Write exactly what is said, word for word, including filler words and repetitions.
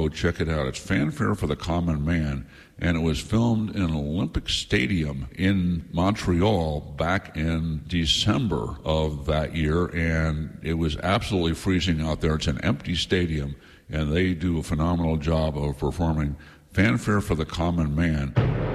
go check it out. It's Fanfare for the Common Man, and it was filmed in an Olympic Stadium in Montreal back in December of that year, and it was absolutely freezing out there. It's an empty stadium, and they do a phenomenal job of performing Fanfare for the Common Man.